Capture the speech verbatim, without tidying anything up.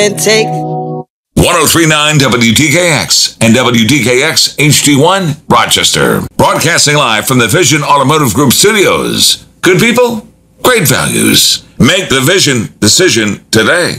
and take. ten thirty-nine W T K X and W T K X H D one, Rochester. Broadcasting live from the Vision Automotive Group studios. Good people, great values. Make the Vision decision today.